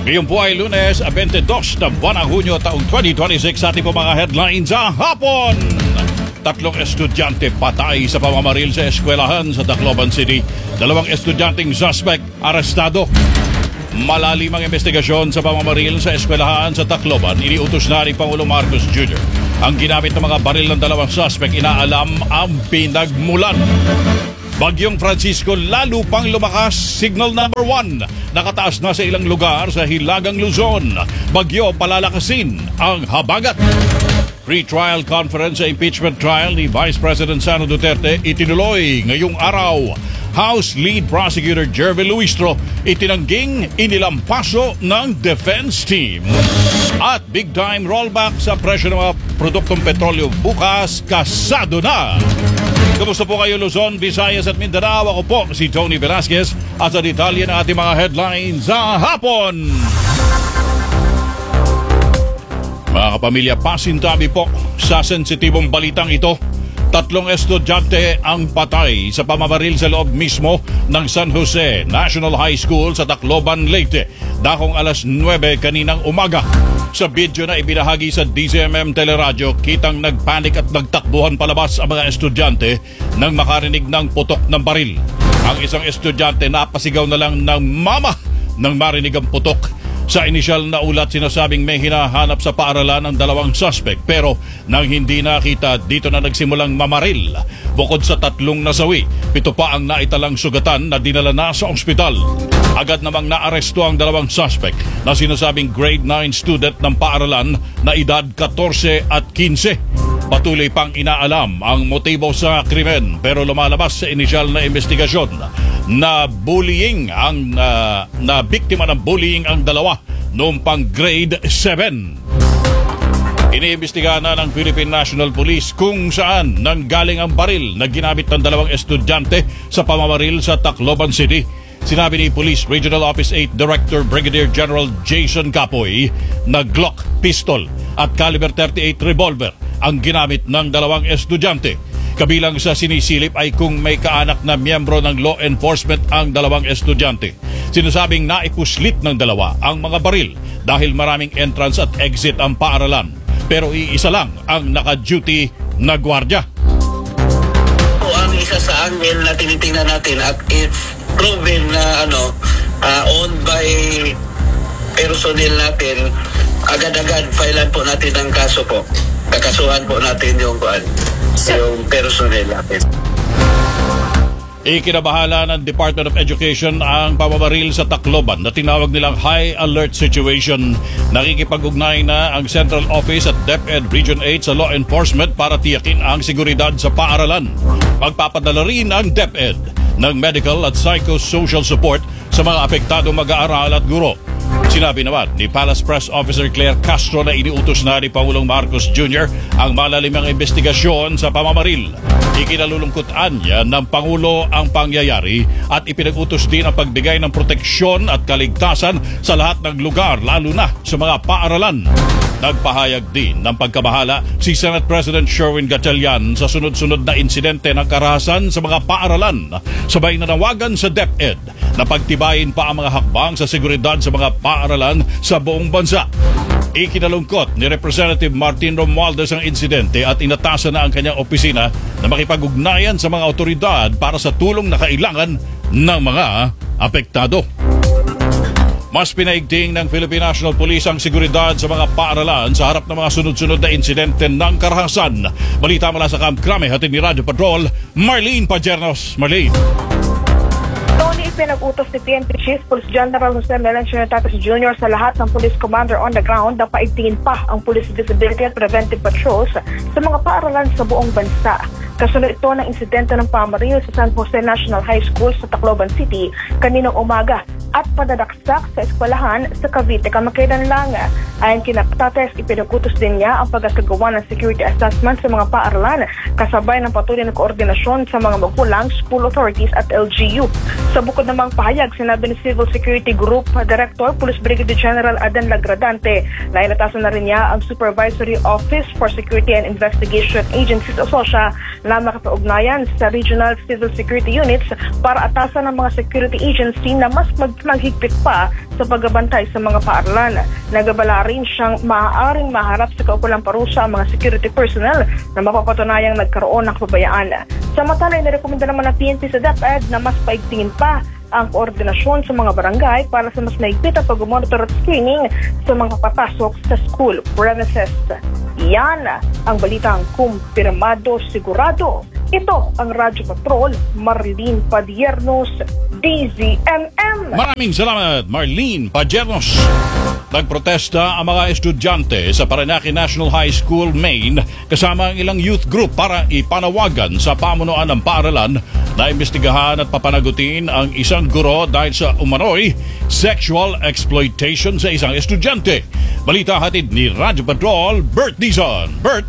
Ngayon po ay Lunes, 22 ng buwan ng Hunyo taong 2026 sa ating po mga headlines sa hapon. Tatlong estudyante patay sa pamamaril sa eskwelahan sa Tacloban City. Dalawang estudyanteng suspect arestado. Malalim ang investigasyon sa pamamaril sa eskwelahan sa Tacloban. Iniutos na ni Pangulong Marcos Jr. Ang ginamit ng mga baril ng dalawang suspect, inaalam ang pinagmulan. Bagyong Francisco lalo pang lumakas, signal number 1. Nakataas na sa ilang lugar sa Hilagang Luzon. Bagyo palalakasin ang habagat. Pre-trial conference sa impeachment trial ni Vice President Sara Duterte itinuloy ngayong araw. House Lead Prosecutor Jervy Luistro itinangging inilampaso ng defense team. At big time rollback sa presyo ng mga produktong petrolyo bukas, kasado na. Kamusta po kayo Luzon, Visayas at Mindanao? Ako po si Tony Velasquez at sa detalye ng ating mga headlines sa hapon. Mga kapamilya, pasintabi po sa sensitibong balitang ito. Tatlong estudyante ang patay sa pamamaril sa loob mismo ng San Jose National High School sa Tacloban, Leyte. Dakong alas 9 kaninang umaga. Sa video na ibinahagi sa DZMM Teleradyo, kitang nagpanik at nagtakbuhan palabas ang mga estudyante nang makarinig ng putok ng baril. Ang isang estudyante napasigaw na lang ng mama nang marinig ang putok. Sa inisyal na ulat, sinasabing may hinahanap sa paaralan ang dalawang suspect, pero nang hindi nakita, dito na nagsimulang mamaril. Bukod sa tatlong nasawi, 7 pa ang naitalang sugatan na dinala na sa ospital. Agad namang naaresto ang dalawang suspect na sinasabing grade 9 student ng paaralan na edad 14 at 15. Patuloy pang inaalam ang motibo sa krimen, pero lumalabas sa inisyal na investigasyon na bullying ang na biktima ng bullying ang dalawa noong pang grade 7. Iniimbestigahan na ng Philippine National Police kung saan nanggaling ang baril na ginamit ng dalawang estudyante sa pamamaril sa Tacloban City. Sinabi ni Police Regional Office 8 Director Brigadier General Jason Capoy na Glock pistol at caliber 38 revolver ang ginamit ng dalawang estudyante. Kabilang sa sinisilip ay kung may kaanak na miyembro ng law enforcement ang dalawang estudyante. Sinasabing naipuslit ng dalawa ang mga baril dahil maraming entrance at exit ang paaralan. Pero iisa lang ang naka-duty na gwardiya. Ang isa sa angle na tinitingnan natin at if proven na owned by personnel natin, agad-agad filean po natin ang kaso po. Kakasuhan po natin yung personnel natin. Ikinabahala ng Department of Education ang pamamaril sa Tacloban na tinawag nilang high alert situation. Nakikipag-ugnay na ang Central Office at DepEd Region 8 sa law enforcement para tiyakin ang seguridad sa paaralan. Magpapadala rin ang DepEd ng medical at psychosocial support sa mga apektadong mag-aaral at guro. Sinabi naman ni Palace Press Officer Claire Castro na iniutos na ni Pangulong Marcos Jr. ang malalimang investigasyon sa pamamaril. Ikinalulungkutan niya ng Pangulo ang pangyayari at ipinag-utos din ang pagbigay ng proteksyon at kaligtasan sa lahat ng lugar, lalo na sa mga paaralan. Nagpahayag din ng pagkabahala si Senate President Sherwin Gatchalian sa sunod-sunod na insidente ng karahasan sa mga paaralan. Sabay nanawagan sa DepEd na pagtibayin pa ang mga hakbang sa seguridad sa mga paaralan sa buong bansa. Ikinalungkot ni Representative Martin Romualdez ang insidente at inatasan na ang kanyang opisina na makipag-ugnayan sa mga otoridad para sa tulong na kailangan ng mga apektado. Mas pinaigting ng Philippine National Police ang seguridad sa mga paaralan sa harap ng mga sunod-sunod na insidente ng karahasan. Balita mula sa Camp Crame, hatid ni Radio Patrol, Marlene Pajernos. Marlene. Tony, ipinag-utos ni PNP Chief Police General Jose Melencio Tatas Jr. sa lahat ng police commander on the ground na paigtingin pa ang police visibility at preventive patrols sa mga paaralan sa buong bansa. Kasunod ito ng insidente ng pamaril sa San Jose National High School sa Tacloban City kaninang umaga at padadaksak sa eskwelahan sa Cavite kamakailan lang. Ayon kina Tatas, ipinag-utos din niya ang pagkakagawa ng security assessment sa mga paaralan kasabay ng patuloy na koordinasyon sa mga magulang, school authorities at LGU. Sa bukod namang pahayag, sinabi ni Civil Security Group Director Police Brigadier General Aden Lagradante na inatasan na rin niya ang Supervisory Office for Security and Investigation Agencies o SOSIA na makapag-ugnayan sa Regional Civil Security Units para atasan ng mga security agency na mas maghigpit pa sa pagbabantay sa mga paaralan. Nagabala rin siyang maaaring maharap sa kaukulang parusa ang mga security personnel na mapapatunayang nagkaroon ng kapabayaan. Samantala, inirekomenda naman ng PNP sa DepEd na mas paigtingin pa ang koordinasyon sa mga barangay para sa mas maigpit at pag-monitor at screening sa mga papasok sa school premises. Yan ang balitang kumpirmado sigurado. Ito ang Radyo Patrol, Marlene Padiernos, DZMM. Maraming salamat, Marlene Padiernos. Nagprotesta ang mga estudyante sa Parañaque National High School, Maine, kasama ang ilang youth group para ipanawagan sa pamunuan ng paaralan na imbestigahan at papanagutin ang isang guro dahil sa umano'y sexual exploitation sa isang estudyante. Balita hatid ni Radyo Patrol, Bert Dizon. Bert!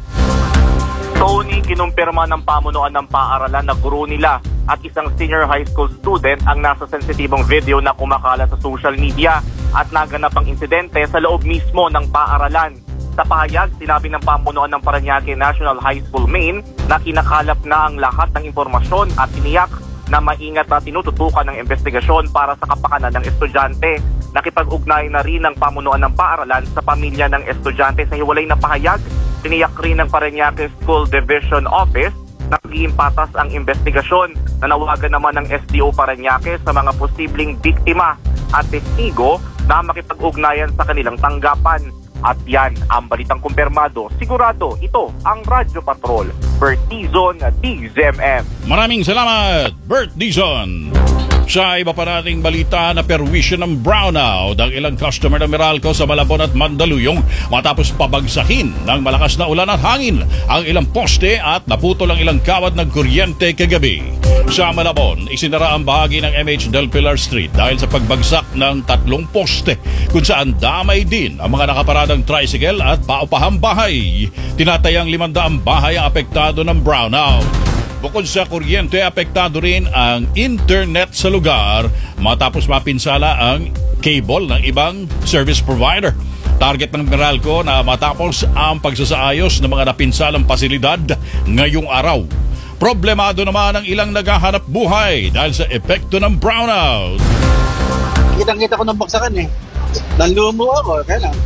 Tony, kinumpirma ng pamunuan ng paaralan na guro nila at isang senior high school student ang nasa sensitibong video na kumakalat sa social media at naganap ang insidente sa loob mismo ng paaralan. Sa pahayag, sinabi ng pamunuan ng Parañaque National High School, Maine na kinakalap na ang lahat ng impormasyon at tiniyak na maingat na tinututukan ng investigasyon para sa kapakanan ng estudyante. Nakipag-ugnay na rin ng pamunuan ng paaralan sa pamilya ng estudyante sa hiwalay na pahayag. Tiniyak rin ng Parañaque School Division Office na magiging patas ang investigasyon. Nanawagan naman ng SDO Parañaque sa mga posibleng biktima at testigo na makipag-ugnayan sa kanilang tanggapan. At yan ang balitang kumpirmado. Sigurado, ito ang Radyo Patrol. Bert Dizon, DZMM. Maraming salamat, Bert Dizon. Sa iba pa nating balita, na perwisyo ng brownout ang ilang customer ng Meralco sa Malabon at Mandaluyong matapos pabagsakin ng malakas na ulan at hangin ang ilang poste at naputol ang ilang kawad ng kuryente kagabi. Sa Malabon, isinara ang bahagi ng MH Del Pilar Street dahil sa pagbagsak ng 3 poste kung saan damay din ang mga nakaparadang tricycle at paupahang bahay. Tinatayang 500 bahay ang apektado ng brownout. Bukod sa kuryente, apektado rin ang internet sa lugar matapos mapinsala ang cable ng ibang service provider. Target ng Meralco na matapos ang pagsasaayos ng mga napinsalang pasilidad ngayong araw. Problemado naman ang ilang naghahanap buhay dahil sa epekto ng brownout. Kitang-kita ko ng baksakan eh. Nanlumo ako, kaya lang.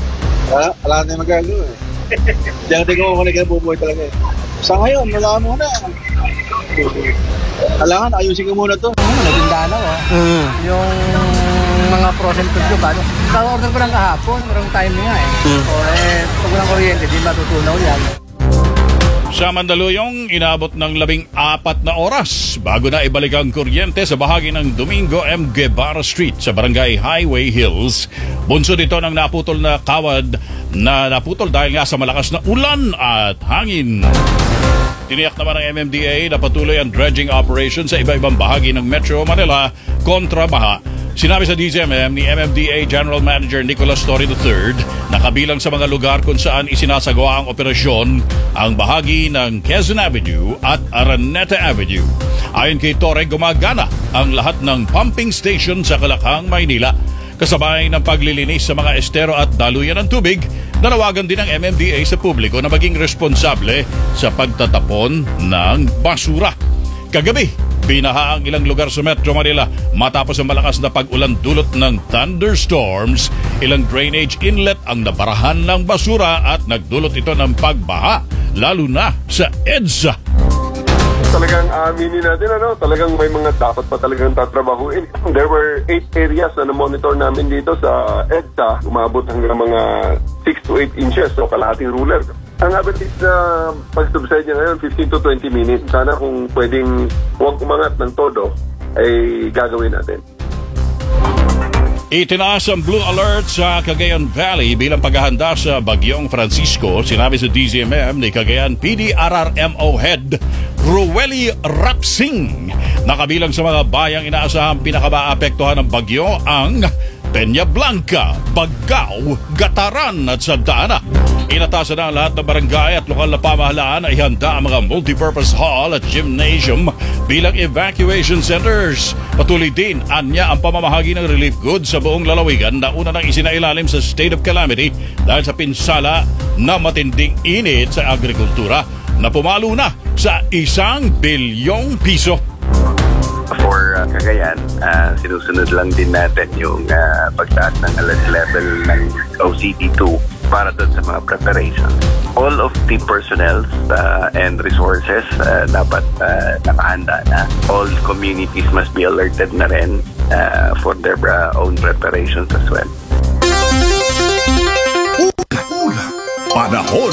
Wala na yung magagawa eh. Diyan ko kung nagkabubuhay talaga eh. Sa ngayon, wala muna. Kailangan, ayusin ko muna to. Naging ako. Yung mga frozen food ko, paano? Ka-order ko lang kahapon, marang time nga eh. Pag walang kuryente, di matutunaw yan. Sa Mandaluyong, inabot ng 14 na oras bago na ibalik ang kuryente sa bahagi ng Domingo M. Guevara Street sa Barangay Highway Hills. Bunsod ito ng naputol na kawad na naputol dahil nga sa malakas na ulan at hangin. Tiniyak naman ng MMDA na patuloy ang dredging operation sa iba-ibang bahagi ng Metro Manila kontra baha. Sinabi sa DZMM ni MMDA General Manager Nicolas Torre III na kabilang sa mga lugar kung saan isinasagawa ang operasyon ang bahagi ng Quezon Avenue at Araneta Avenue. Ayon kay Torre, gumagana ang lahat ng pumping station sa Kalakhang, Maynila. Kasabay ng paglilinis sa mga estero at daluyan ng tubig, nanawagan din ng MMDA sa publiko na maging responsable sa pagtatapon ng basura. Kagabi, binaha ang ilang lugar sa Metro Manila matapos ang malakas na pag-ulan dulot ng thunderstorms. Ilang drainage inlet ang nabarahan ng basura at nagdulot ito ng pagbaha, lalo na sa EDSA. Talagang aminin natin, talagang may mga dapat pa talagang tatrabahuin. There were 8 areas na monitor namin dito sa EDSA. Umabot hanggang mga 6 to 8 inches, so kalahating ruler. Ang average na pag-subside niya ngayon, 15 to 20 minutes. Sana kung pwedeng huwag umangat ng todo, ay gagawin natin. Itinaas ang Blue Alert sa Cagayan Valley bilang paghahanda sa Bagyong Francisco. Sinabi sa DZMM ni Cagayan PDRRMO Head Rueli Rapsing na kabilang sa mga bayang inaasahang pinakamaapektuhan ng bagyo ang Peña Blanca, Bagao, Gataran at Santa Ana. Inatasan na ang lahat ng barangay at lokal na pamahalaan ay handa ang mga multipurpose hall at gymnasium bilang evacuation centers. Patuloy din anya ang pamamahagi ng relief goods sa buong lalawigan na una nang isinailalim sa state of calamity dahil sa pinsala na matinding init sa agrikultura na pumalo na sa 1 bilyong piso. For Cagayan, sinusunod lang din natin yung pagtaas ng alert level ng OCD2 para doon sa mga preparation. All of the personnel and resources dapat nakahanda na. All communities must be alerted na rin for their own preparations as well. Panahon.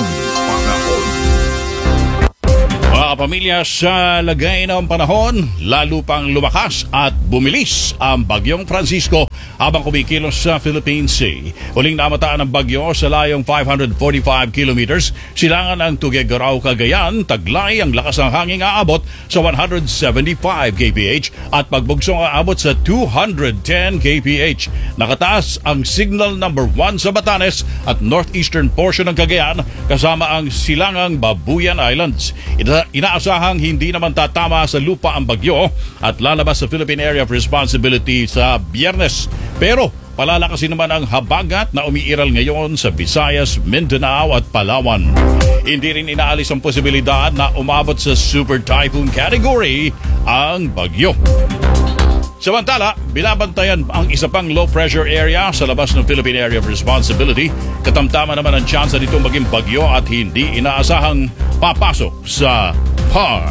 Mga kapamilya, sa lagay ng panahon, lalo pang lumakas at bumilis ang Bagyong Francisco habang kumikilos sa Philippine Sea. Huling namataan ng bagyo sa layong 545 kilometers, silangan ang Tuguegarao, Cagayan, taglay ang lakas ng hangin aabot sa 175 kph at pagbugsong aabot sa 210 kph. Nakataas ang signal number 1 sa Batanes at northeastern portion ng Cagayan kasama ang silangang Babuyan Islands. Inaasahang hindi naman tatama sa lupa ang bagyo at lalabas sa Philippine Area of Responsibility sa Biyernes. Pero palalakasin naman ang habagat na umiiral ngayon sa Visayas, Mindanao at Palawan. Hindi rin inaalis ang posibilidad na umabot sa Super Typhoon category ang bagyo. Samantala, binabantayan ang isa pang low-pressure area sa labas ng Philippine Area of Responsibility. Katamtaman naman ang tsansa nito maging bagyo at hindi inaasahang papasok sa PAR.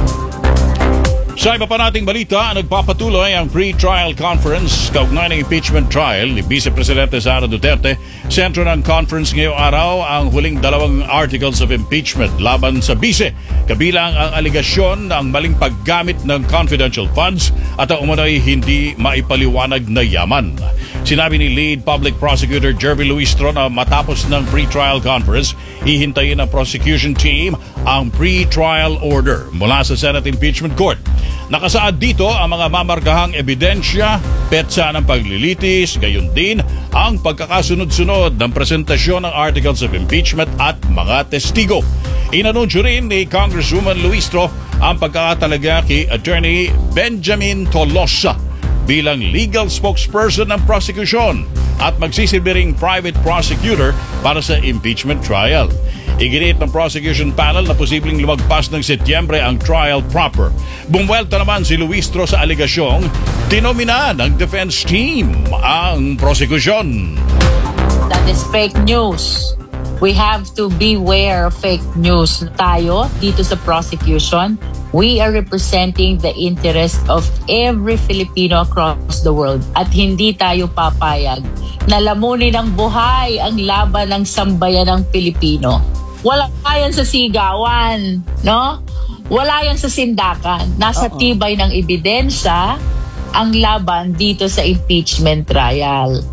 Sa iba pa nating balita, nagpapatuloy ang pre-trial conference kaugnay ng impeachment trial ni Vice Presidente Sara Duterte. Sentro ng conference ngayong araw ang huling 2 articles of impeachment laban sa Vice. Kabilang ang aligasyon ng maling paggamit ng confidential funds at ang umano'y hindi maipaliwanag na yaman. Sinabi ni Lead Public Prosecutor Jervy Luistro na matapos ng pre-trial conference, hihintayin ng prosecution team ang pre-trial order mula sa Senate Impeachment Court. Nakasaad dito ang mga mamarkahang ebidensya, petsa ng paglilitis, gayon din ang pagkakasunod-sunod ng presentasyon ng articles of impeachment at mga testigo. Inanunsyo rin ni Congresswoman Luistro ang pagkakatalaga kay Attorney Benjamin Tolosa bilang legal spokesperson ng prosecution at magsisilbi ring private prosecutor para sa impeachment trial. Iginit ng prosecution panel na posibleng lumagpas ng Setyembre ang trial proper. Bumwelta naman si Luistro sa aligasyong dinomina ng defense team ang prosecution. That is fake news. We have to beware of fake news. Tayo, dito sa prosecution, we are representing the interest of every Filipino across the world. At hindi tayo papayag na lamunin ng buhay ang laban ng sambayan ng Pilipino. Wala yan sa sigawan, no? Wala yan sa sindakan. Nasa tibay ng ebidensya ang laban dito sa impeachment trial.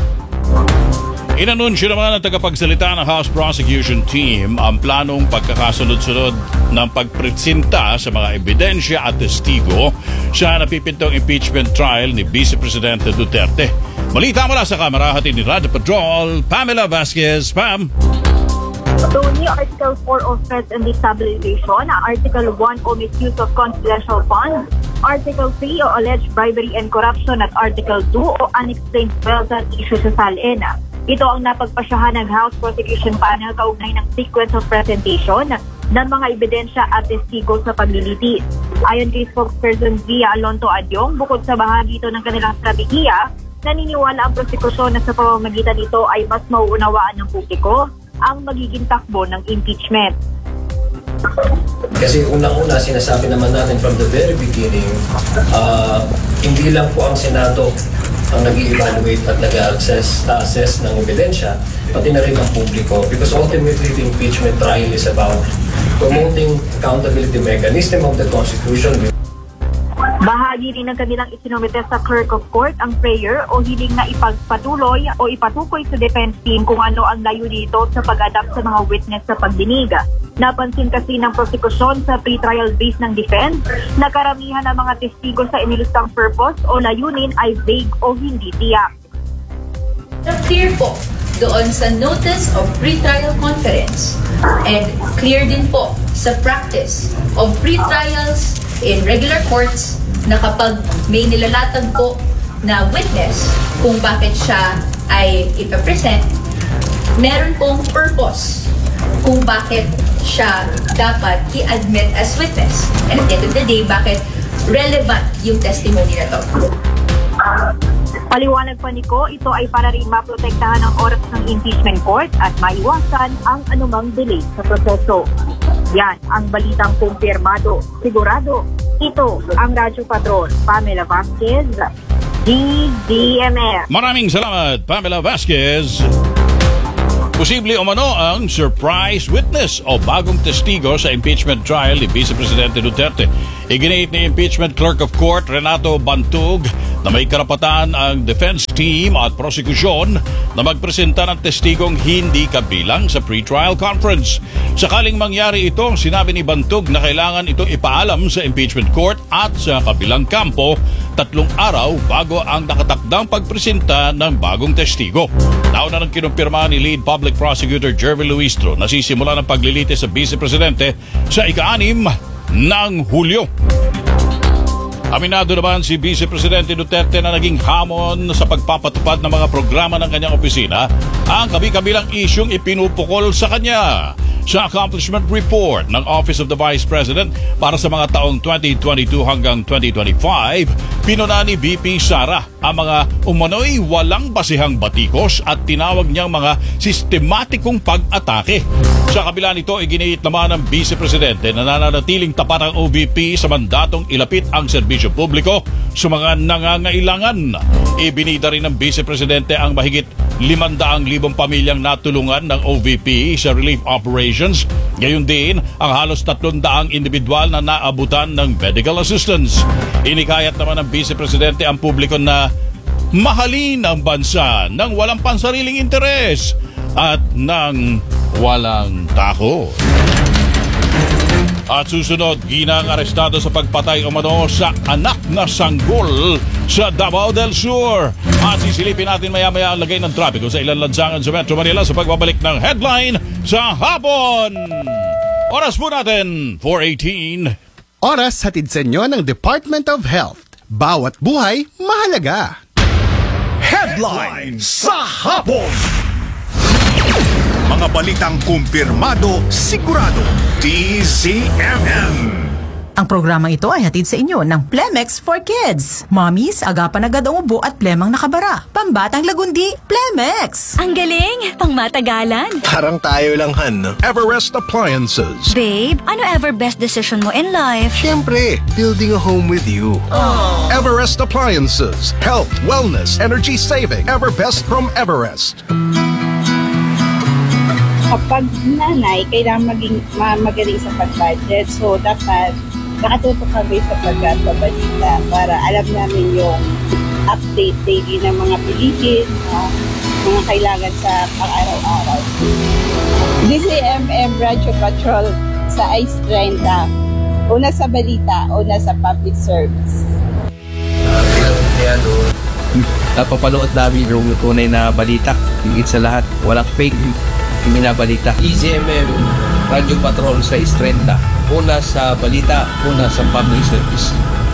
Inanunsyo naman ng tagapagsalita ng House Prosecution Team ang planong pagkakasunod-sunod ng pagpresenta sa mga ebidensya at testigo sa napipintong impeachment trial ni Vice Presidente Duterte. Balita mula sa Kamara, hatid ni Radyo Patrol, Pamela Vasquez. Pam! Tony, Article 4 Offense and Destabilization, Article 1 o Misuse of Confidential Funds, Article 3 o Alleged Bribery and Corruption at Article 2 o Unexplained Wealth at Issue sa SALN. Ito ang napagpasyahan ng House Prosecution Panel kaugnay ng sequence of presentation ng mga ebidensya at testigo sa paglilitis. Ayon kay spokesperson Via Alonto Adyong, bukod sa bahagi ito ng kanilang strategiya, naniniwala ang prosekusyon na sa pamamagitan nito ay mas mauunawaan ng publiko ang magiging takbo ng impeachment. Kasi unang-una, sinasabi naman natin from the very beginning, hindi lang po ang Senado ang nag-i-evaluate at nag-assess ng ebidensya, pati na rin ang publiko. Because ultimately, the impeachment trial is about promoting accountability mechanism of the Constitution. Bahagi rin ng kanilang isinomite sa clerk of court ang prayer o hiling na ipagpatuloy o ipatukoy sa defense team kung ano ang layo dito sa pag-adapt sa mga witness sa pagdinig. Napansin kasi ng prosekusyon sa pre-trial base ng defense na karamihan ng mga testigo sa inilustang purpose o layunin ay vague o hindi tiyak. Clear po doon sa notice of pre-trial conference and clear din po sa practice of pre-trials in regular courts na kapag may nilalatag po na witness kung bakit siya ay ipapresent, meron pong purpose kung bakit siya dapat i-admit as witness. And at the end of the day, bakit relevant yung testimony na to. Paliwanag pa ni Ko, ito ay para rin maprotektahan ang oras ng impeachment court at maiwasan ang anumang delay sa proseso. Yan ang balitang kumpirmado. Sigurado, ito ang Radyo Patrol. Pamela Vasquez, DZMR. Maraming salamat, Pamela Vasquez. Posible umano ang surprise witness o bagong testigo sa impeachment trial ni Vice Presidente Duterte. Iginiit ni Impeachment Clerk of Court Renato Bantug na may karapatan ang defense team at prosekusyon na magpresenta ng testigong hindi kabilang sa pre-trial conference. Sakaling mangyari ito, sinabi ni Bantug na kailangan itong ipaalam sa impeachment court at sa kabilang kampo 3 araw bago ang nakatakdang pagpresenta ng bagong testigo. Nauna nang kinumpirma ni Lead Public Prosecutor Jervy Luistro na sisimula ng paglilitis sa Vice Presidente sa ika-6 ng Hulyo. Aminado naman si Vice Presidente Duterte na naging hamon sa pagpapatupad ng mga programa ng kanyang opisina ang kabi-kabilang isyong ipinupukol sa kanya. Sa accomplishment report ng Office of the Vice President para sa mga taong 2022 hanggang 2025, pinuna ni VP Sara ang mga umano'y walang basihang batikos at tinawag niyang mga sistematikong pag-atake. Sa kabila nito, iginiit naman ng Vice Presidente na nananatiling tapat ang OVP sa mandatong ilapit ang serbisyo publiko sa mga nangangailangan. Ibinida rin ng Vice Presidente ang mahigit 500,000 pamilyang natulungan ng OVP sa relief operations. Gayon din ang halos 300 individual na naabutan ng medical assistance. Inikayat naman ng Vice Presidente ang publiko na mahalin ang bansa ng walang pansariling interes at ng walang takot. At susunod, ginang arestado sa pagpatay umano sa anak na sanggol sa Davao del Sur. At sisilipin natin maya-maya ang lagay ng trapiko sa ilang lansangan sa Metro Manila sa pagbabalik ng headline sa hapon. Oras po natin, 4:18. Oras hatid sa inyo ng Department of Health. Bawat buhay mahalaga. Headline sa hapon. Mga balitang kumpirmado, sigurado, DZMM. Ang programang ito ay hatid sa inyo ng Plemex for Kids. Mommies, agapan agad ang ubo at plemang nakabara. Pambatang lagundi, Plemex. Ang galing! Pangmatagalan. Parang tayo lang, Han. Everest Appliances. Babe, ano ever best decision mo in life? Siyempre, building a home with you. Aww. Everest Appliances. Health, wellness, energy saving. Everbest from Everest. Kapag nanay, kailangan maging magaling sa pag-budget. So, dapat nakatutok kami sa pagbabalita para alam namin yung update daily ng mga bilihin, mga kailangan sa pang-araw-araw. DZMM Radio Patrol sa Ice 30. Una sa balita, una sa public service. Napapanood namin yung tunay na balita. Higit sa lahat, walang fake minabalita. DZMM Radio Patrol sa Istrenta. Una sa balita, una sa public service.